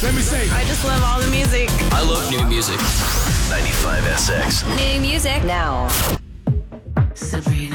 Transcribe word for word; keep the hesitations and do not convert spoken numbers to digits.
Let me say. I just love all the music. I love new music. ninety-five S X. New music now. Sabrina.